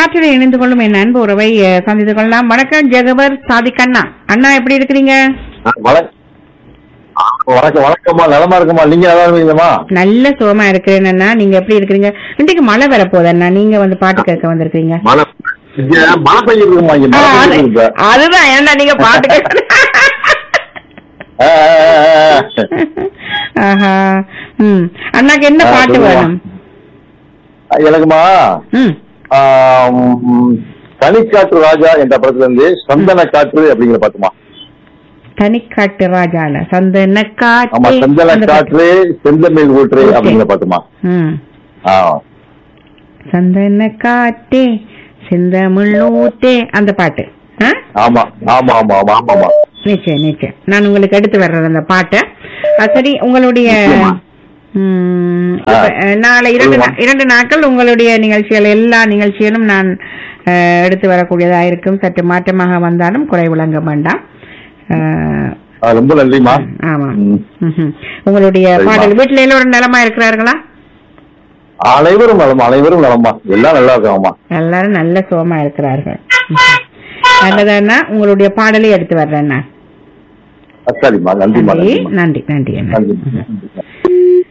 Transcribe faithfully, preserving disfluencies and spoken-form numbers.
காற்றில் இணைந்து கொள்ளும் என் அன்பு உறவை அஹ், சந்தித்து கொள்ளலாம். வணக்கம் ஜெகவர் சாதிக் அண்ணா. அண்ணா எப்படி இருக்கிறீங்க? வணக்கம் வணக்கம்மா, நலமா இருக்குமா? நீங்க நல்லா இருக்கீங்கம்மா? நல்ல சுகமா இருக்கிறேன் அண்ணா. நீங்க எப்படி இருக்கிறீங்க? இன்றைக்கு மழை வரப்போகுது அண்ணா, நீங்க வந்து பாட்டு கேட்க வந்திருக்கீங்க. மழை இங்க மழை பெய்யுதுமா, இங்க ஆ, மழை அது- பெய்யுது. அதுதான் ஏன்னா நீங்க பாட்டு கேட்க ஆ, ஆ, ஆ, ஆ. ஆஹா. ம் அண்ணாக்கு என்ன ஆ, பாட்டு சொல்லுங்க. வேணும்? எனக்குமா ம் ஆம், தனிக்காற்று ராஜா என்ற படத்துல இருந்து சந்தன காற்று அப்படிங்கிற பாட்டுமா. தனிக்காட்டு ராஜால சந்தன ஆமா, சந்தன காற்று காற்று செந்தமிழ் ஊற்று Okay. அப்படிங்கிற பாட்டுமா. ம் ஆ, சந்தன காட்டே செந்தமிழூத்தே அந்த பாட்டு. ஆ? ஆமா ஆமா ஆமா ஆமா ஆமாமா. நிச்சயம் நிச்சயம் நான் உங்களுக்கு எடுத்து வர்றேன் அந்த பாட்டை. அஹ் சரி, உங்களுடைய நிச்சயமா. ம், ஆ. இப்ப, அஹ், நாளை இரண்டு நா- சொல்லுங்க. இரண்டு நாட்கள் உங்களுடைய நிகழ்ச்சிகள் எல்லா நிகழ்ச்சிகளும் நான் அஹ், எடுத்து வரக்கூடியதா இருக்கும். சற்று மாற்றமாக வந்தாலும் குறை விளங்க வேண்டாம். அஹ், ஆ, ரொம்ப நன்றிமா. ஆமா. ம். ம்ஹும். உங்களுடைய சரிம்மா. பாடல் வீட்டுல எல்லோரும் நலமா இருக்கிறார்களா? அனைவரும் நலம், அனைவரும் நலமா, எல்லாம் நல்லா இருக்காங்கம்மா. எல்லாரும் நல்ல சுகமா இருக்கிறார்கள். ம்ஹும். நல்லதாண்ணா, உங்களுடைய பாடலை எடுத்து வர்றேன். சரிம்மா, நன்றிமா, நன்றி நன்றிமா. நன்றி நன்றி அண்ணா. நன்றி.